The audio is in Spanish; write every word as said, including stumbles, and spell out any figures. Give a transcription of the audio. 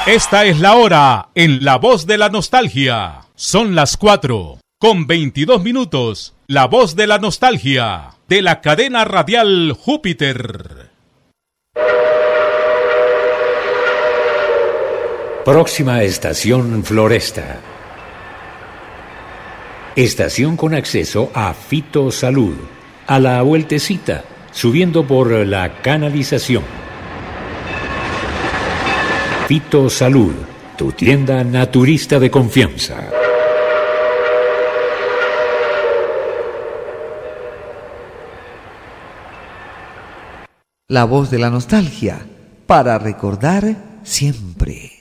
Esta es la hora en La Voz de la Nostalgia. Son las cuatro con veintidós minutos. La Voz de la Nostalgia de la cadena radial Júpiter. Próxima estación Floresta. Estación con acceso a Fito Salud. A la vueltecita, subiendo por la canalización. Fito Salud, tu tienda naturista de confianza. La Voz de la Nostalgia, para recordar siempre.